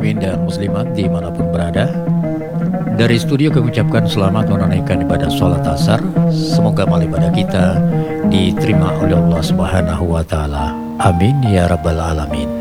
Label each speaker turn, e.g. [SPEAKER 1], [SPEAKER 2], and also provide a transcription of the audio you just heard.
[SPEAKER 1] muslimin dan muslimat dimanapun berada. Dari studio kami ucapkan selamat menunaikan ibadah sholat asar. Semoga amal ibadah kita diterima oleh Allah Subhanahu wa Ta'ala. Amin ya Rabbal Alamin.